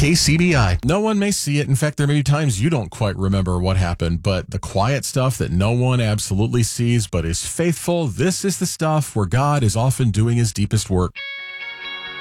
KCBI. No one may see it. In fact, there may be times you don't quite remember what happened, but the quiet stuff that no one absolutely sees but is faithful, this is the stuff where God is often doing his deepest work.